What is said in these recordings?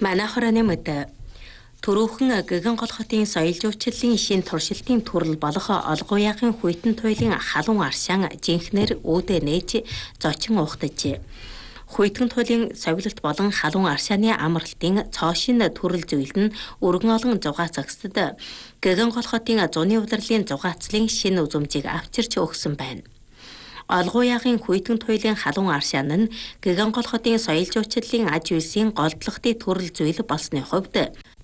Манай хорооны мэд Төрөөхөн гэгэн гол хотын соёл жуулчлалын шин туршилтын төрөл болох олгоягийн хүйтэн туйлын халуун аршаан жинхнэр үүдэ нээж зочин ухтажээ. Хүйтэн туйлын совилт болон халуун аршааны амралтын цоошин төрөл зүйл нь өргөн олон зугаацагсад гэгэн гол хотын зуны удирлын зугаацлын шин үзмжийг авчирч өгсөн байна. Олгоягийн хүйтэн туйлын халуун аршаан нь гэгэн гол хотын соёл жуулчлалын аж үйлсийн голдлогын төрөл зүйл болсны хувьд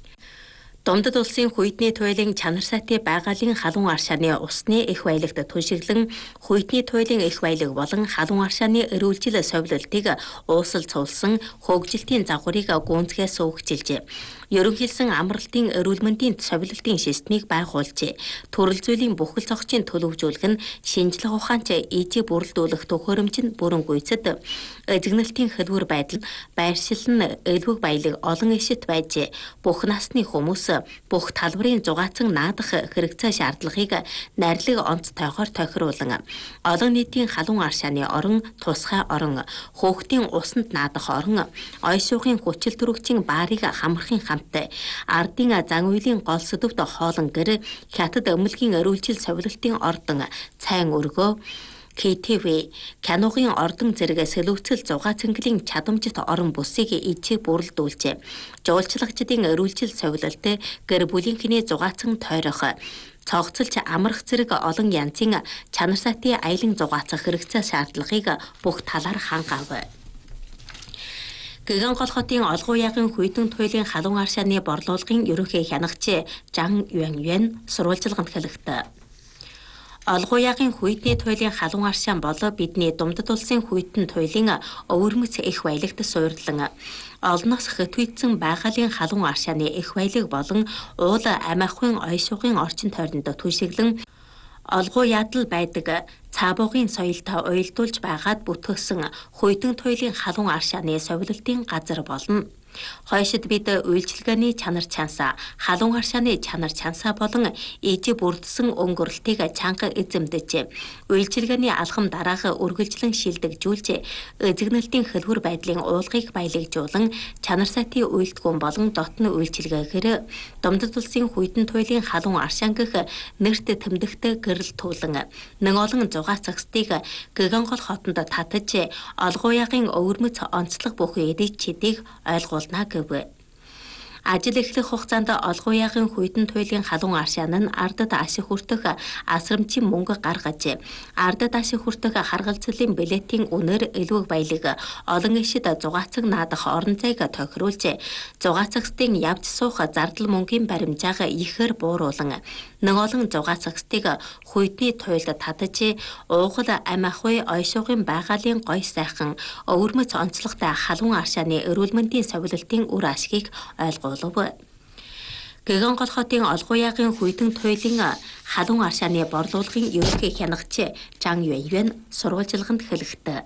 Домдод улсын хүйтний туйлын чанар сайтын байгалийн халуун аршааны усны их баялагт түншиглэн хүйтний туйлын их баялаг болон халуун аршааны эрүүлжил совилтыг уусал цуулсан хөгжилтийн загварыг гүнзгээс өгчилжээ. Ерөнхийлсөн амралтын эрүүл мэндийн совилтын системийг байгуулжээ. Төрөл зүйлийн бүхэл зохицын төлөвжүүлэх нь шинжлэх ухаанч ижи бүрэлдүүлэх төхөөрөмж нь бүрэн гүйцэд эзэгнэлтийн хэлбэр байдал байршил нь элбэг баялаг олон ишит байжээ. Бүх насны хүмүүс бүх талбарын зугаацсан наадах хэрэгцээ шаардлагыг найрлаг онцтойгоор тохируулан олон нийтийн халуун аршааны орон, тусгай орон, хөөхтийн усанд наадах орон, ой шуухын хүчил төрөгчийн баарыг хамрахын хамттай ардын зан үйлийн гол сэдвт хоолон гэр хятад өмөлгийн өрүүлжил совилтын ордон цайн өргөө КТВ киногийн ордон зэрэг сэлүүцэл зугаа цэнгэлийн чадамжит орон бүсийг ижиг бүрэлдүүлжээ. Жуулчлагчдын өрүүлжил совилт гэр бүлийнхний зугаацсан тойрох цогцолж амрах зэрэг олон янзын чанар сайтын аялан зугаацах хэрэгцээ шаардлагыг бүх талаар хангав. Гэгэн гол хотын олгоягийн хүйтэн туйлын халуун аршааны борлуулгын ерөнхий хянагч Жан Юань сурвалжилганд хэлэхдээ Олгоягийн хүйтний туйлын халуун аршаан бол бидний Думдад улсын хүйтэн туйлын өвөрмөц их баялагт суурдлан олноос хэтвэйтсэн байгалийн халуун аршааны их баялаг болон уул амиахын ой шугын орчин тойронд түншиглэн олгояадл байдаг цаабуугийн соёлтой уялдуулж байгаад бүтгсэн хүйтэн туйлын халуун аршааны совилтын газар болно. Хойшид бид үйлчилгээний чанар чансаа, халуун аршааны чанар чансаа болон ижи бүрдсэн өнгөрлөлтийг чанга эзэмдэж, үйлчилгээний алхам дараах үргэлжлэн шилдэгжүүлж, эзэгнэлтийн хэлбэр байдлын уулгыг баялагжуулан, чанар сайтын үйлдэлгүүн болон дотны үйлчилгээгээр Домдод улсын хүйтэн туйлын халуун аршаан гэх нэрт тэмдэгтэй гэрэл туулан, нэг олон зугаацагсдыг гэгэн гол хотонд татаж, олгоягийн өвөрмөц онцлог бүхэн эдийг чидийг ойлгуулна гэв. Ажил эхлэх хугацаанд олгоягийн хүйтэн туйлын халуун аршаан нь ардад ашиг хүртэх асрамжийн мөнгө гаргаж, ардад ашиг хүртэх харгалзлын билетийн үнээр элбэг баялаг олон ишид зугаацаг наадах орон зайг тохируулж, зугаацагсдын явж суух зардал мөнгөний баримжааг ихээр бууруулан, нэг олон зугаацагсдыг хүйтний туйлд татаж, уугал амиахуй ой шугын байгалийн гой сайхан өвөрмөц онцлогтой халуун аршааны эрүүл мэндийн совилтын үр ашгийг ойлгуулв. Гэгэн гол хотын олгоягийн хүйтэн туйлын халуун аршааны борлуулгын ерөнхий хянагч Жан Юань сурвалжилганд хэлэхдээ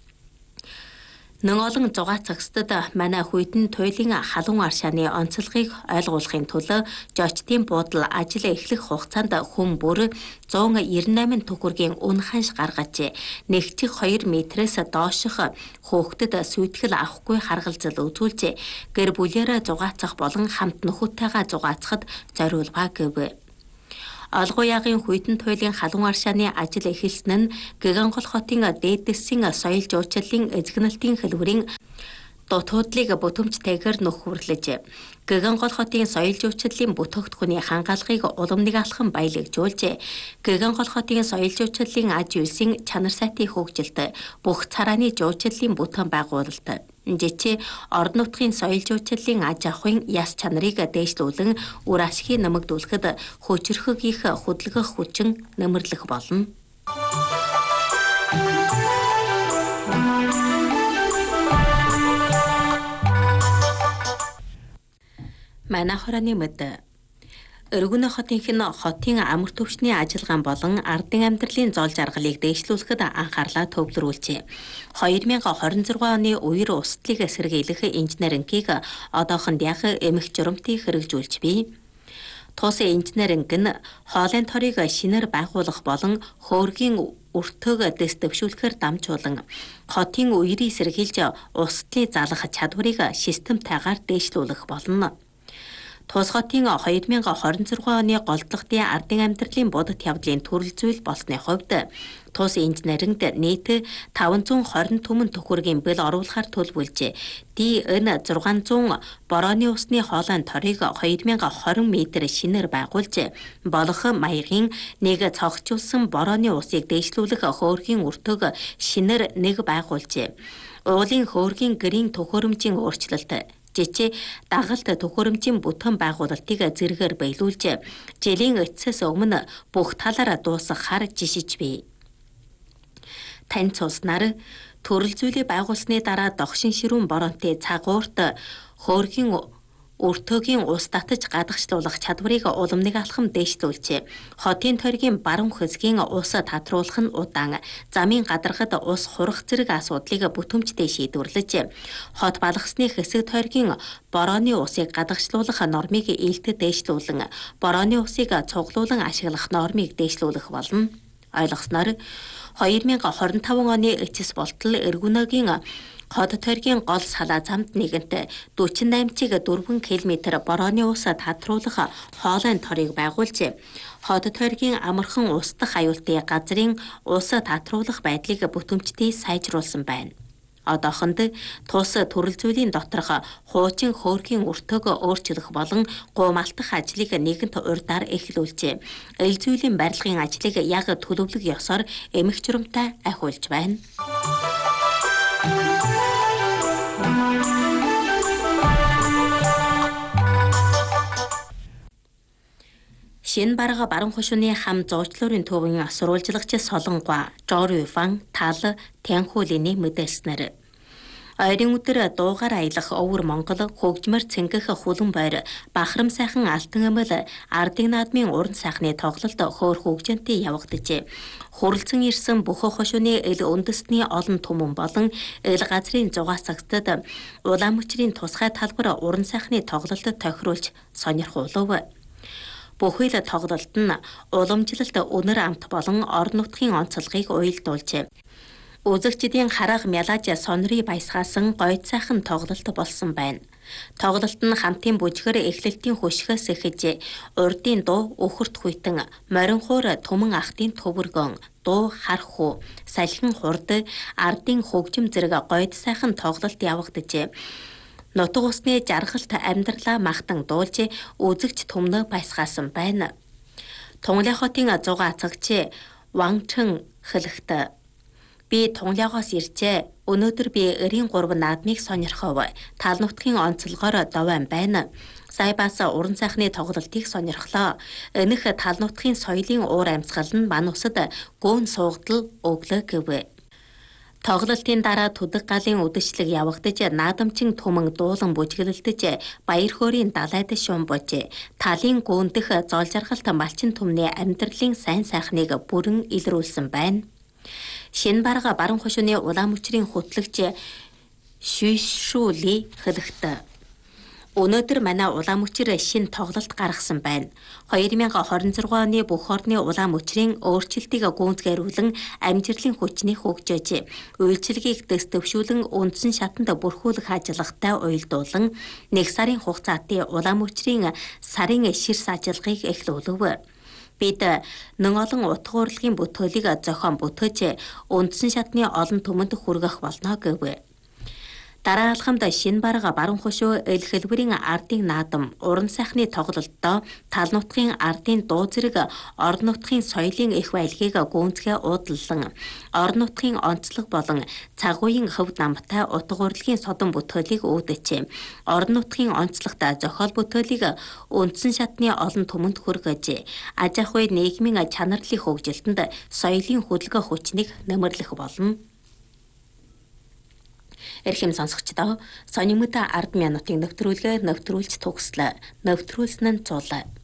нэг олон зугаацагсдад манай хүйтэн туйлын халуун аршааны онцлогыг ойлгуулахын тулд жочдын буудал ажил эхлэх хугацаанд хүн бүр 198 төгрөгийн үн ханш гаргаж, нэгчих 2 метрээс дооших хөөхдөд сүйтгэл авахгүй харгалзал үзүүлж, гэр бүлээрээ зугаацах болон хамт нөхөдтэйгээ зугаацахад зориулгаа гэв. Олгоягийн хүйтэн туйлын халуун аршааны ажил эхэлсэн нь гэгэн гол хотын дээдэсийн соёл жуулчлалын эзэгнэлтийн хэлбэрийн дутуудлыг бүтэмжтэйгээр нөхөрлөж, гэгэн гол хотын соёл жуулчлалын бүтээгдэхүүний хангаалгыг улам нэг алхам баялагжуулж, гэгэн гол хотын соёл жуулчлалын аж үйлсийн чанар сайтын хөгжилт, бүх царааны жуулчлалын бүтээн байгуулалт, жичи орон нутгийн соёл жуулчлалын аж ахуйн яс чанарыг дээшлүүлэн үр ашгийг нэмэгдүүлэхэд хүчрхэг их хөдөлгөх хүчин нэмэрлэх болно. Манай хорооны мэд Өргөн хотынх нь хотын амар төвчний ажиллагаан болон ардын амьдралын зол жаргалыг дээшлүүлэхэд анхаарлаа төвлөрүүлжээ. 2026 оны үер устдалыг сэргийлэх инженерингийг одоохонд яг эмх журамтыг хэрэгжүүлж бий. Туусын инженеринг нь хоолойн торыг шинээр байгуулах болон хөөргийн өртөөг дэс дэвшүүлэхээр дамжуулан хотын үерийг сэргийлж устдыг залах чадварыг системтайгаар дээшлүүлэх болно. Тус хотын 2026 оны голдлогын ардын амьдралын будад явдлын төрөл зүйл болсны хувьд тус инженеринг нийт 520 түмэн төхөргийн бэл оруулахар төлөвлөж, DN 600 борооны усны хоолойн торыг 2020 метр шинээр байгуулж, болох маягийн нэг цогцолсон борооны усыг дээшлүүлэх хөөргийн өртөөг шинээр нэг байгуулж, уулын хөөргийн гэрийн төхөөрөмжийн өөрчлөлт, жижиг дагалт төхөөрөмжийн бүтээн байгуулалтыг зэрэгээр биелүүлж, жилийн эцэс өмнө бүх талаараа дуусгахаар жишиж бий. Тань цуснаар төрөл зүйлийг байгуулсны дараа догшин ширүүн боронтой цагуурт хөөргийн өртөөгийн ус татаж гадагшлуулах чадварыг уламныг алхам дээшлүүлж, хотын тойргийн баруун хэсгийн ус татруулах нь удаан, замын гадаргад ус хурах зэрэг асуудлыг бүтэмжтэй шийдвэрлэж, хот балгасны хэсэг тойргийн борооны усыг гадагшлуулах нормыг ээлтэд дээшлүүлэн, борооны усыг цуглуулан ашиглах нормыг дээшлүүлэх болно. Ойлгосноор 2025 оны эцэс болтол Эргүнөгийн хот тойргийн гол салаа замд нэгэнт 48-4 км борооны ус татруулах хоолойн торыг байгуулж, хот тойргийн амархан устдах аюултай газрын ус татруулах байдлыг бүтэмжтэй сайжруулсан байна. Одоохонд тус төрөл зүйлийн доторх хуучин хөөргийн өртөөг өөрчлөх болон гуймалтах ажлыг нэгэнт урьдаар эхлүүлж, эл зүйлийн барилгын ажлыг яг төлөвлөг ёсоор эмх журамтай ахиулж байна. Шинэ барга баруун хошууны хам зуучлуурын төвийн сурвалжлагч Солонгоо, Жорван, Тал, Тянхуулины мэдээлснээр ойрын өдөр дуугаар аялах өвөр Монгол хөгжмөр цэнгэх хулан бойр бахарам сайхан алтан амил ардын наадмын уран сайхны тоглолт хөөр хөгжөнтэй явагдажээ. Хурлцсан ирсэн бүх хошууны эл үндэстний олон түмэн болон эл газрын зугаасагтад Улаанмөчрийн тусгай талбар уран сайхны тоглолтод тохируулж сонирхуулв. Бүхэл тоглолт нь уламжлалт өнөр амт болон орон нутгийн онцлогыг уялдуулж, үзэгчдийн хараах мялаж сонрыг баясгаасан гойд сайхан тоглолт болсон байна. Тоглолт нь хамтын бүжгэр эхлэлтийн хөшгөөс эхэж, урдын дуу өхөрт хүйтэн, морин хуур түмэн ахтын төвөргөн, дуу хархуу, салхин хурд, ардын хөгжим зэрэг гойд сайхан тоглолт явагдажээ. Нутаг усны жаргалт амьдралаа махтан дуулж, үзэгч түмнө баясгаасан байна. Тунгалин хотын зугаа цагч Вангчэн хэлэхдээ, би Тунгалиогоос иржээ. Өнөөдөр би 93 наадмыг сонирхов. Тал нутгийн онцлогоор довоон байна. Сая бас уран сайхны тоглолтыг сонирхлоо. Энэх тал нутгийн соёлын уур амьсгал нь мань усад гүн суугдал өглөө гэв. Тоглолтын дараа Түдэг галын үдэшлэг явагдаж, наадамчин түмэн дуулан бүжгэлэлдэж, баяр хөөрийн далайд шумбож, талын гүндэх зол жаргалт малчин түмний амьдралын сайн сайхныг бүрэн илрүүлсэн байна. Шинэ барга баруун хошууны Улаанмөчрийн хөтлөгч Шүшүүли хэлэхдээ, өнөөдөр манай Улаанмөчир шинэ тоглолт гаргасан байна. 2026 оны бүх орны Улаанмөчрийн өөрчлөлтийг гүйцэтгүүлэн амжилтын хүчний хөгжөөж, үйлчилгээг дэс дэвшүүлэн үндсэн шатанд бүрхүүлэх ажиллагаатай уялдуулан, нэг сарын хугацаатын Улаанмөчрийн сарын ширс ажиллагааг эхлүүлв. Бид нэн олон утга урлагийн бүтээлийг зохион бүтээж, үндсэн шатны олон түмэнд хүргэх болно гэв. Дараа алхамд шинэ барга баруун хошуу эл хэлбэрийн ардын наадам, уран сайхны тоглолтоо тал нутгийн ардын дуу зэрэг орон нутгийн соёлын их баялагийг гүйцэтгэе уудлан, орон нутгийн онцлог болон цаг үеийн хөвд намтай утга урлагийн содон бүтээлийг үүдэж, орон нутгийн онцлогтой зохиол бүтээлийг үндсэн шатны олон түмэнд хүргэж, аж ахуй нийгмийн чанарлын хөгжилтөнд соёлын хөдөлгөөн хүчнийг нэмэрлэх болно. Эрхэм сонсогчдоо, сонин мэд 10 минутын нэвтрүүлгээ нэвтрүүлж төгслөө. Нэвтрүүлсэн нь цуглаа.